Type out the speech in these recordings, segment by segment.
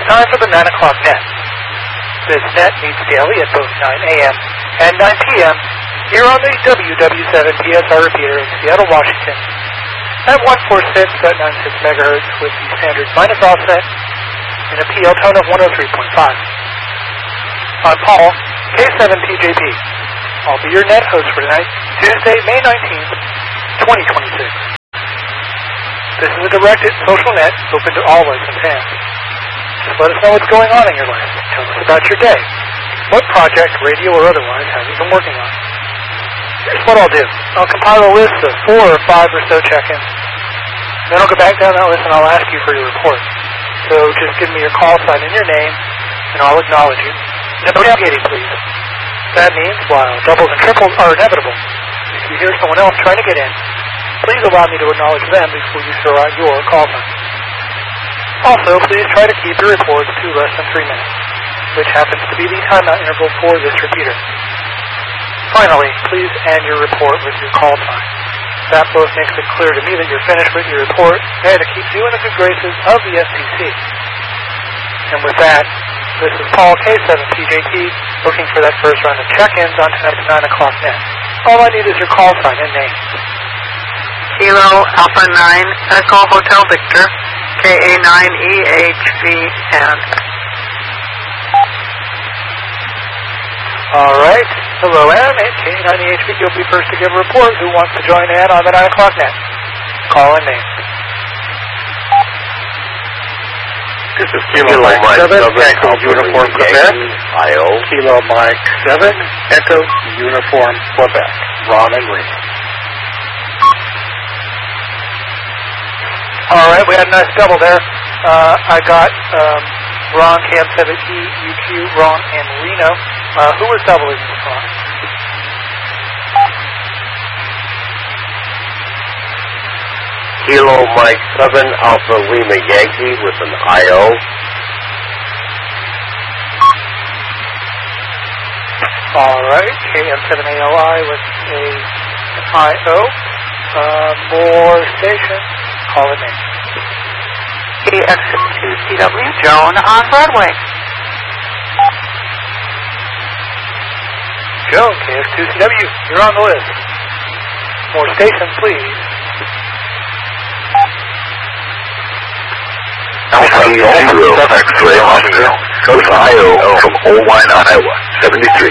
time for the 9 o'clock net. This net meets daily at both 9 a.m. and 9 p.m. here on the WW7 PSR repeater in Seattle, Washington, at 146.96 megahertz with the standard minus offset and a PL tone of 103.5. I'm Paul, K7TJP. I'll be your net host for tonight, Tuesday, May 19th, 2026. This is a directed social net open to all licensed hands. Just let us know what's going on in your life. Tell us about your day. What project, radio or otherwise, have you been working on? Here's what I'll do. I'll compile a list of 4 or 5 or so check-ins. Then I'll go back down that list and I'll ask you for your report. So just give me your call sign and your name, and I'll acknowledge you. No navigating, please. That means while doubles and triples are inevitable, if you hear someone else trying to get in, please allow me to acknowledge them before you throw out your call sign. Also, please try to keep your reports to less than 3 minutes, which happens to be the timeout interval for this repeater. Finally, please end your report with your call time. That both makes it clear to me that you're finished with your report and it keeps you in the good graces of the FCC. And with that, this is Paul, K7TJP, looking for that first round of check-ins on tonight's 9 o'clock net. All I need is your call sign and name. Kilo Alpha 9 Echo Hotel Victor, KA9EHVN. All right. Hello, Ann. At K9EHV, you'll be first to give a report. Who wants to join Ann on the 9 o'clock net? Call and name. This is Kilo Mike 7, Echo Uniform Quebec. Kilo Mike 7, Echo Uniform Quebec. Ron and Rena. All right, we had a nice double there. I got Ron, KM7E, UQ, Ron, and Reno. Who was doubling this one? Kilo Mike 7, Alpha Lima Yankee with an IO. All right, KM7ALI with an IO. More station. Call it name. KX2CW, Joan on Broadway. Joan, KX2CW, you're on the list. More stations, please. Alpha Zero X-Ray Oscar, Coast IO from Owine, Iowa, 73.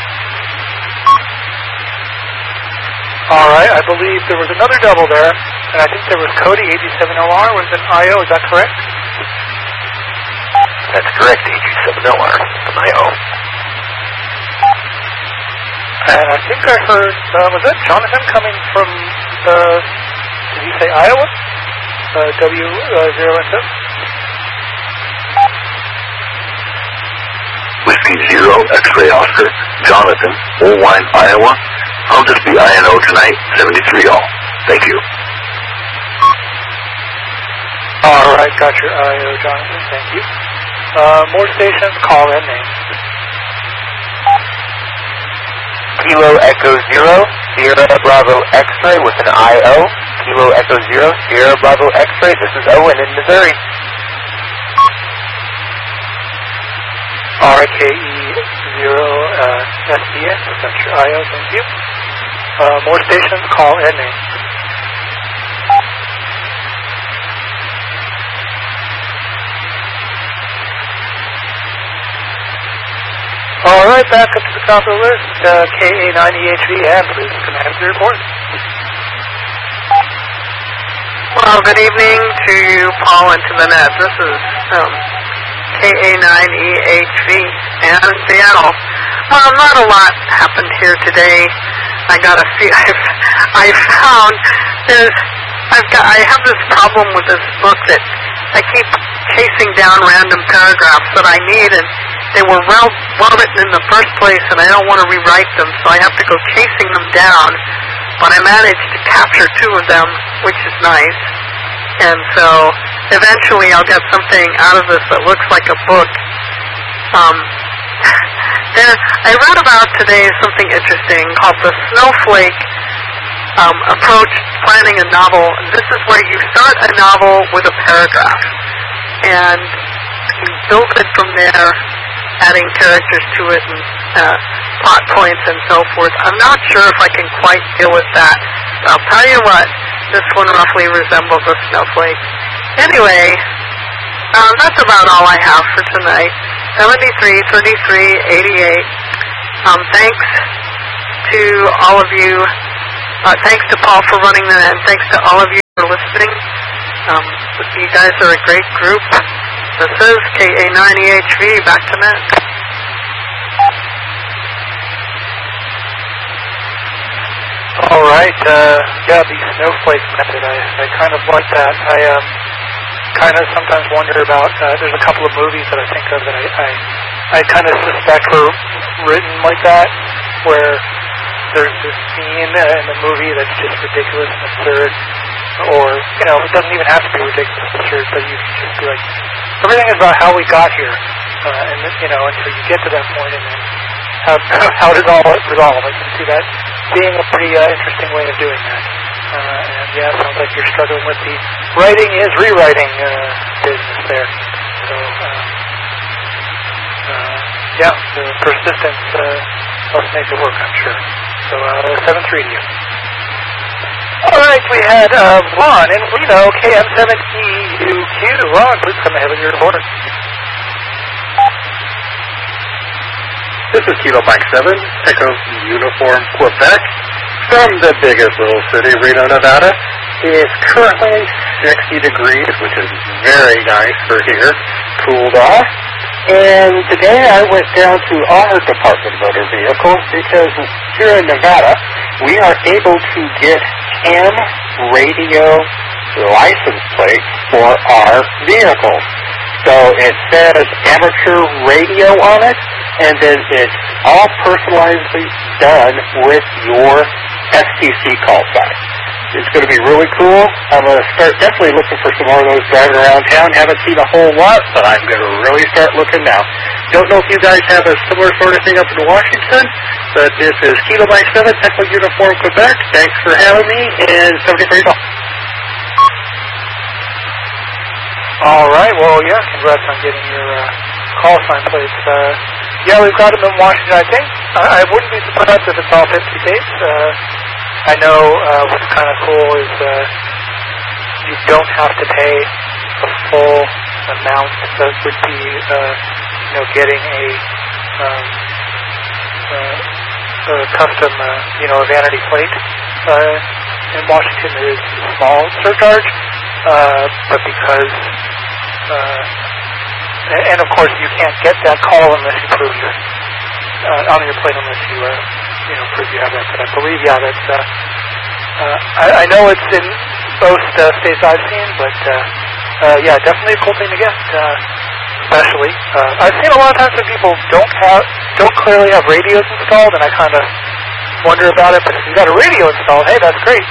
All right, I believe there was another double there, and I think there was Cody, 87LR, was an IO, is that correct? That's correct, 87LR, an IO. And I think I heard, was that Jonathan coming from, did you say Iowa? W0 Whiskey Zero, X-Ray Oscar, Jonathan, Owine, Iowa. I'll just be INO tonight, 73 all. Thank you. All right, got your IO, Jonathan, thank you. More stations, call in name. Kilo Echo Zero, Sierra Bravo X-Ray with an IO. Kilo Echo Zero, Sierra Bravo X-Ray. This is Owen in Missouri. RKE0 SBN, that's your IO, thank you. More stations, call and name. All right, back up to the top of the list, KA9EHV, and please command the report. Well, good evening to you, Paul, and to the net. This is KA9EHV and Seattle. Well, not a lot happened here today. I found I have this problem with this book that I keep chasing down random paragraphs that I need, and they were well written in the first place, and I don't want to rewrite them, so I have to go chasing them down. But I managed to capture 2 of them, which is nice. And so eventually I'll get something out of this that looks like a book. I read about today something interesting called the snowflake approach planning a novel. This is where you start a novel with a paragraph. And build it from there, adding characters to it and plot points and so forth. I'm not sure if I can quite deal with that. But I'll tell you what, this one roughly resembles a snowflake. Anyway, that's about all I have for tonight. 73, 33, 88. Thanks to all of you. Thanks to Paul for running that, and thanks to all of you for listening. You guys are a great group. This is KA9EHV. Back to Matt. All right. Yeah, the snowflake method. I kind of like that. I kind of sometimes wonder about. There's a couple of movies that I think of that I kind of suspect were written like that, where there's this scene in the movie that's just ridiculous and absurd, or, it doesn't even have to be ridiculous and absurd, but you can just be like, everything is about how we got here, and until you get to that point, and then how does all resolve. I can see that being a pretty interesting way of doing that. And yeah, it sounds like you're struggling with the writing is rewriting business there. So, yeah, the persistence must make it work, I'm sure. So, 7-3 to you. All right, we had Ron in Reno, KM7EUQ. Ron, please come ahead with your report. This is Kilo Mike 7, Echo Uniform Quebec, from the biggest little city, Reno, Nevada. It's currently 60 degrees, which is very nice for here, cooled off. And today I went down to our department motor vehicles because here in Nevada, we are able to get CAN radio license plates for our vehicles. So it says amateur radio on it, and then it's all personalizedly done with your FCC call sign. It's going to be really cool. I'm going to start definitely looking for some more of those driving around town. Haven't seen a whole lot, but I'm going to really start looking now. Don't know if you guys have a similar sort of thing up in Washington, but this is Kilo Mike 7, Echo Uniform Quebec. Thanks for having me, and 73 ball. All right. Well, yeah, congrats on getting your call sign plates. Yeah, we've got them in Washington, I think. I wouldn't be surprised if it's all 50 states. I know what's kind of cool is you don't have to pay the full amount that would be, getting a custom, vanity plate. In Washington, there is a small surcharge, but because, and of course, you can't get that call unless you prove your on your plate unless you prove you have that. But I believe, yeah, that's. I know it's in most states I've seen, but yeah, definitely a cool thing to get. Especially, I've seen a lot of times when people don't clearly have radios installed, and I kind of wonder about it. But if you got a radio installed, hey, that's great.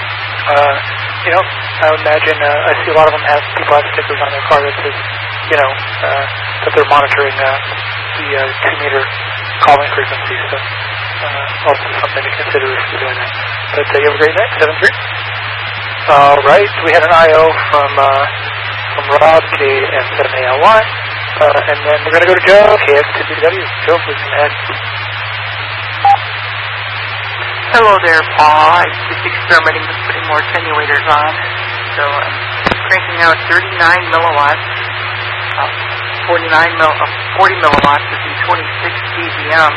I would imagine I see a lot of them people have stickers on their car that says, that they're monitoring the 2-meter calling frequency. So also something to consider if you're doing that. But you have a great night, 7-3. All right, we had an IO from Rob, KM7ALY, and then we're going to go to Joe, KX2BW. Joe, please come ahead. Hello there, Paul. I'm just experimenting with putting more attenuators on. So I'm cranking out 39 milliwatts, 40 milliwatts would be 26 dBm.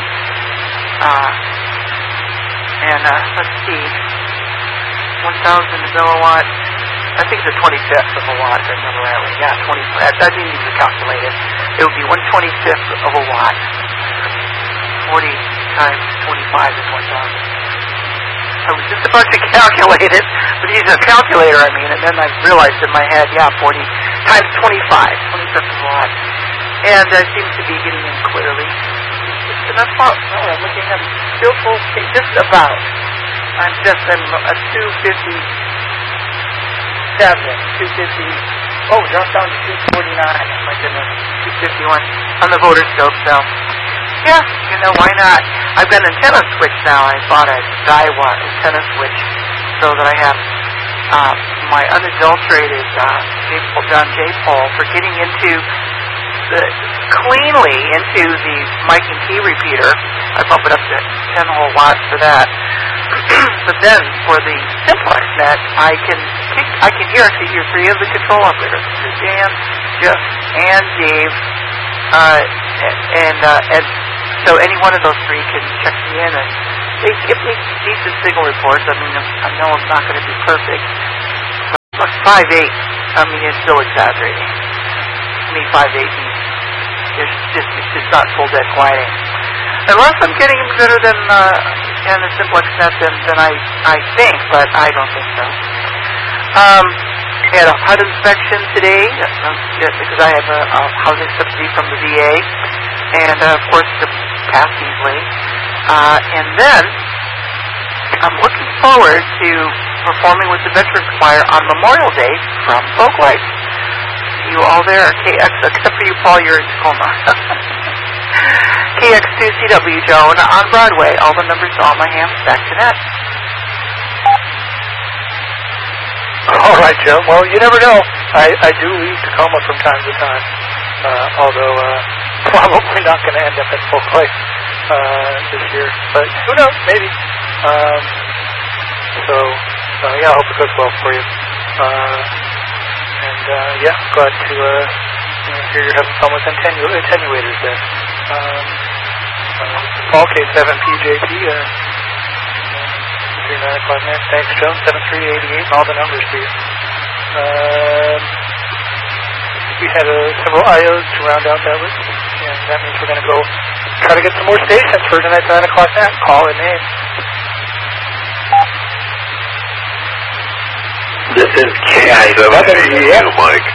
And let's see, 1,000 milliwatts. I think it's a 25th of a watt. I remember rightly. Yeah, 20. I didn't need to calculate it. It would be 1/25th of a watt. 40 times 25 is 1,000. I was just about to calculate it, but using a calculator, and then I realized in my head, 40 times 25, 25th of a watt. And I seem to be getting in clearly. And I'm looking at still full, just about. I'm at 257, 250. Oh, dropped down to 249. My goodness, 251 on the voter scope, so. Yeah, why not? I've got an antenna switch now. I bought a Daiwa antenna switch so that I have my unadulterated John J. Paul for getting into cleanly into the mic and key repeater. I bump it up to 10 whole watts for that. But then for the simplex net, I can hear actually your three of the control operators, Dan, Jeff, and Dave, and so any one of those three can check me in, and they give me decent signal reports. I mean, I know it's not going to be perfect. But 5.8, I mean, it's still exaggerating. I mean, 5.8 means it's just not full dead quieting. Unless I'm getting better than in the simplex net than I think, but I don't think so. I had a HUD inspection today because I have a housing subsidy from the VA, and of course it passed easily. And then I'm looking forward to performing with the Veterans Choir on Memorial Day from Folklife. You all there, KX, except for you, Paul, you're in Tacoma. KX2CW Joan on Broadway. All the numbers to all my hams. Back to net. All right, Joe. Well, you never know. I do leave Tacoma from time to time, although probably not going to end up at Folklife this year. But who knows? Maybe. Yeah, I hope it goes well for you. Yeah, glad to hear you're having fun with attenuators there. Paul, K7PJP, 39 o'clock net. Thanks, Joe. 7388, all the numbers for you. We had several IOs to round out that list, and that means we're going to go try to get some more stations for tonight's 9 o'clock net. Call and name. This is KI7. Mike.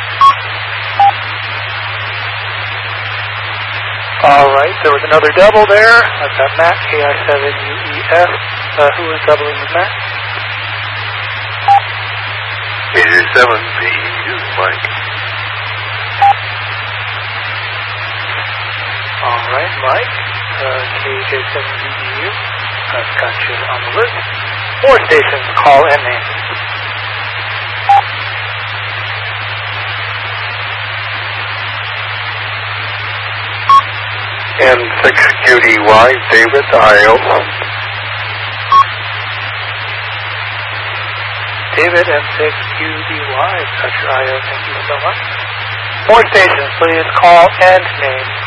All right, there was another double there. I've got Matt, KI7UEF. Who is doubling with Matt? KI7BU, Mike. All right, Mike, KJ7BU. I've got you on the list. More stations, call and name. N6QDY, David, IO. David, N6QDY, got your IO, thank you so much. More stations, please call and name.